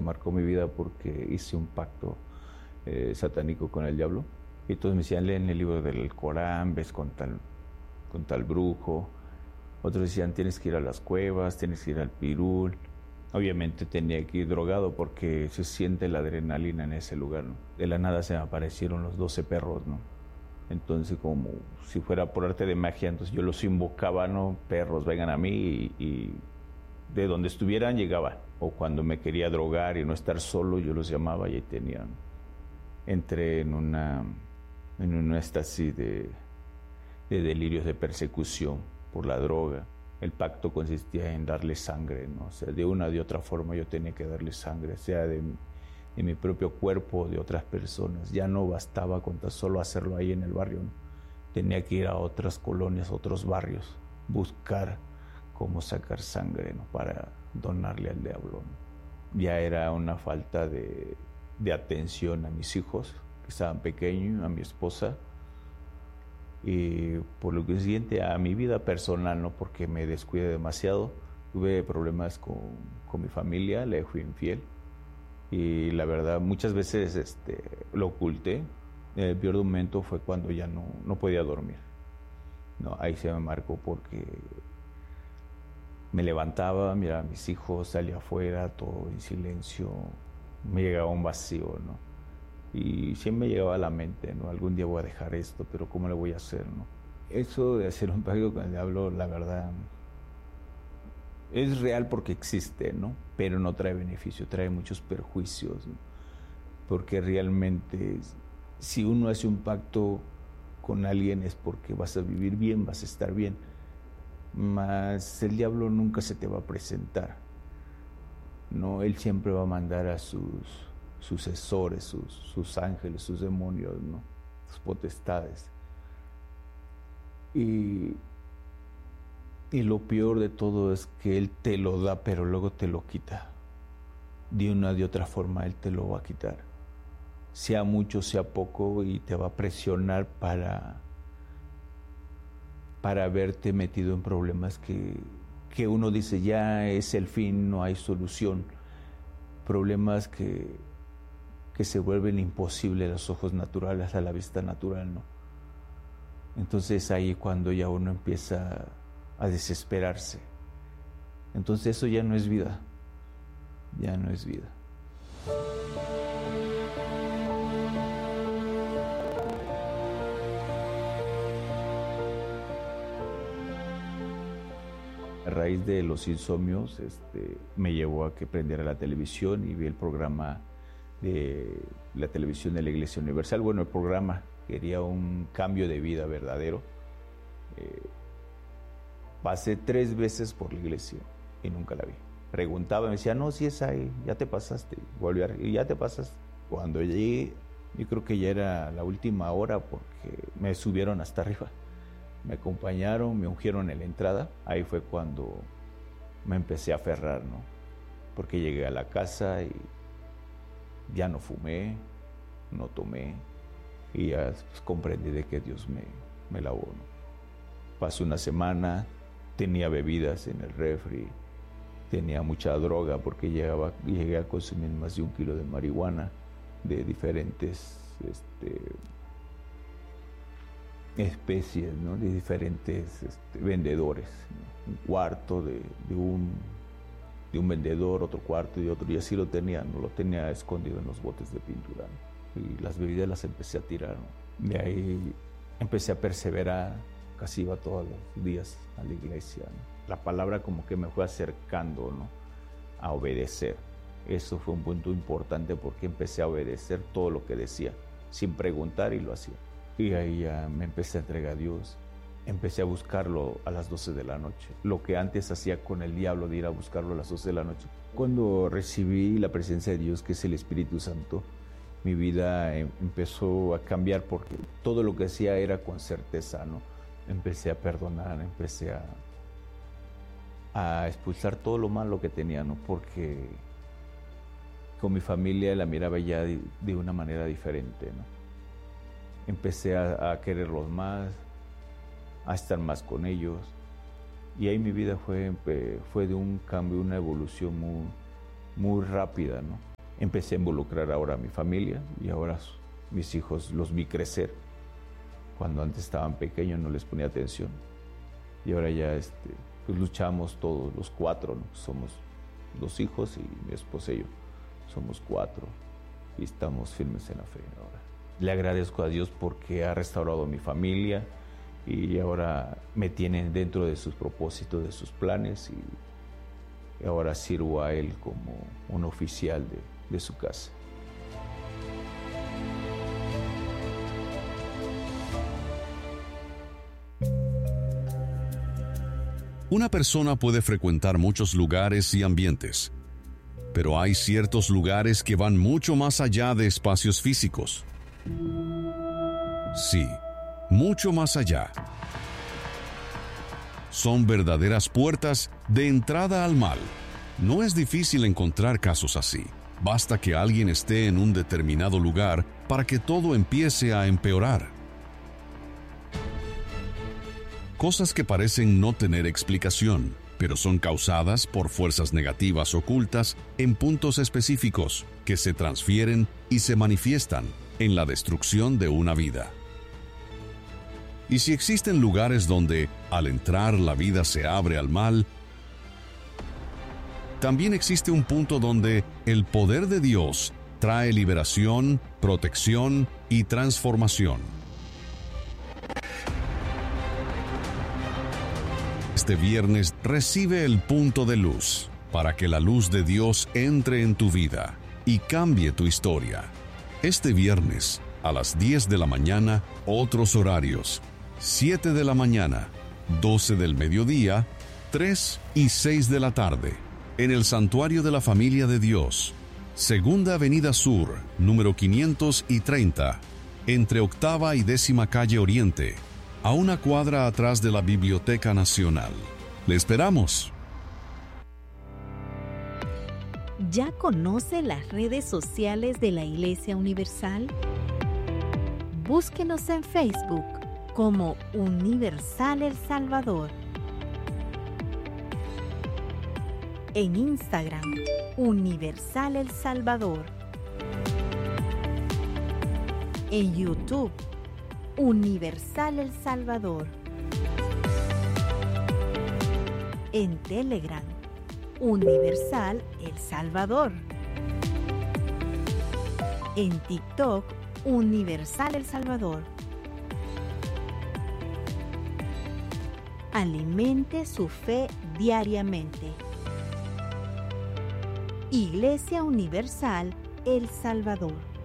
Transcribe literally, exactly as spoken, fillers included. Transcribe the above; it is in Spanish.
marcó mi vida porque hice un pacto eh, satánico con el diablo. Y todos me decían, leen el libro del Corán, ves con tal, con tal brujo. Otros decían, tienes que ir a las cuevas, tienes que ir al pirul. Obviamente tenía que ir drogado porque se siente la adrenalina en ese lugar, ¿no? De la nada se me aparecieron los doce perros, ¿no? Entonces, como si fuera por arte de magia, entonces yo los invocaba, ¿no? Perros, vengan a mí, y, y de donde estuvieran llegaban. O cuando me quería drogar y no estar solo, yo los llamaba y ahí tenían. Entré en una, en una éxtasis de, de delirios de persecución por la droga. El pacto consistía en darle sangre, ¿no? O sea, de una o de otra forma yo tenía que darle sangre, sea de de mi propio cuerpo o de otras personas. Ya no bastaba con tan solo hacerlo ahí en el barrio, ¿no? Tenía que ir a otras colonias, a otros barrios, buscar cómo sacar sangre, ¿no? Para donarle al diablo, ¿no? Ya era una falta de, de atención a mis hijos, que estaban pequeños, a mi esposa, y por lo consiguiente a mi vida personal, ¿no? Porque me descuidé demasiado. Tuve problemas con, con mi familia, le fui infiel. Y la verdad, muchas veces este, lo oculté. El peor momento fue cuando ya no, no podía dormir. No, ahí se me marcó porque me levantaba, miraba a mis hijos, salía afuera, todo en silencio. Me llegaba un vacío, ¿no? Y siempre me llegaba a la mente, ¿no? Algún día voy a dejar esto, pero ¿cómo le voy a hacer, no? Eso de hacer un pacto con el diablo, la verdad, es real porque existe, ¿no? Pero no trae beneficio, trae muchos perjuicios, ¿no? Porque realmente si uno hace un pacto con alguien es porque vas a vivir bien, vas a estar bien. Mas el diablo nunca se te va a presentar, ¿no? Él siempre va a mandar a sus sucesores, sus, sus ángeles, sus demonios, ¿no? Sus potestades. Y Y lo peor de todo es que Él te lo da, pero luego te lo quita. De una de otra forma, Él te lo va a quitar. Sea mucho, sea poco, y te va a presionar para, para verte metido en problemas que, que uno dice, ya es el fin, no hay solución. Problemas que, que se vuelven imposibles a los ojos naturales, a la vista natural, ¿no? Entonces ahí cuando ya uno empieza a desesperarse. Entonces eso ya no es vida, ya no es vida. A raíz de los insomnios, este, me llevó a que prendiera la televisión y vi el programa de la televisión de la Iglesia Universal. Bueno, el programa quería un cambio de vida verdadero. Eh, Pasé tres veces por la iglesia y nunca la vi. Preguntaba, me decía, no, si es ahí, ya te pasaste. Volví a, y ya te pasaste. Cuando llegué, yo creo que ya era la última hora porque me subieron hasta arriba. Me acompañaron, me ungieron en la entrada. Ahí fue cuando me empecé a aferrar, ¿no? Porque llegué a la casa y ya no fumé, no tomé. Y ya pues, comprendí de que Dios me, me lavó, ¿no? Pasó una semana. Tenía bebidas en el refri, tenía mucha droga porque llegaba, llegué a consumir más de un kilo de marihuana de diferentes este, especies, ¿no? De diferentes este, vendedores, ¿no? Un cuarto de, de, un, de un vendedor, otro cuarto de otro, y así lo tenía, ¿no? Lo tenía escondido en los botes de pintura, ¿no? Y las bebidas las empecé a tirar, ¿no? De ahí empecé a perseverar. Casi iba todos los días a la iglesia, ¿no? La palabra como que me fue acercando, ¿no? A obedecer. Eso fue un punto importante porque empecé a obedecer todo lo que decía, sin preguntar, y lo hacía. Y ahí ya me empecé a entregar a Dios. Empecé a buscarlo a las doce de la noche. Lo que antes hacía con el diablo de ir a buscarlo a las doce de la noche. Cuando recibí la presencia de Dios, que es el Espíritu Santo, mi vida empezó a cambiar porque todo lo que hacía era con certeza, ¿no? Empecé a perdonar, empecé a, a expulsar todo lo malo que tenía, ¿no? Porque con mi familia la miraba ya de, de una manera diferente, ¿no? Empecé a, a quererlos más, a estar más con ellos. Y ahí mi vida fue, fue de un cambio, una evolución muy, muy rápida, ¿no? empecé a involucrar ahora a mi familia y ahora mis hijos los vi crecer. Cuando antes estaban pequeños no les ponía atención y ahora ya este, pues luchamos todos los cuatro, ¿no? Somos dos hijos y mi esposa y yo, somos cuatro y estamos firmes en la fe ahora. Le agradezco a Dios porque ha restaurado a mi familia y ahora me tiene dentro de sus propósitos, de sus planes y ahora sirvo a Él como un oficial de, de su casa. Una persona puede frecuentar muchos lugares y ambientes, pero hay ciertos lugares que van mucho más allá de espacios físicos. Sí, mucho más allá. Son verdaderas puertas de entrada al mal. No es difícil encontrar casos así. Basta que alguien esté en un determinado lugar para que todo empiece a empeorar. Cosas que parecen no tener explicación, pero son causadas por fuerzas negativas ocultas en puntos específicos que se transfieren y se manifiestan en la destrucción de una vida. Y si existen lugares donde, al entrar, la vida se abre al mal, también existe un punto donde el poder de Dios trae liberación, protección y transformación. Este viernes recibe el punto de luz para que la luz de Dios entre en tu vida y cambie tu historia. Este viernes, a las diez de la mañana, otros horarios, siete de la mañana, doce del mediodía, tres y seis de la tarde, en el Santuario de la Familia de Dios, Segunda Avenida Sur, número quinientos treinta, entre Octava y Décima Calle Oriente, a una cuadra atrás de la Biblioteca Nacional. ¡Le esperamos! ¿Ya conoce las redes sociales de la Iglesia Universal? Búsquenos en Facebook como Universal El Salvador. En Instagram, Universal El Salvador. En YouTube, Universal El Salvador. En Telegram, Universal El Salvador. En TikTok, Universal El Salvador. Alimente su fe diariamente. Iglesia Universal El Salvador.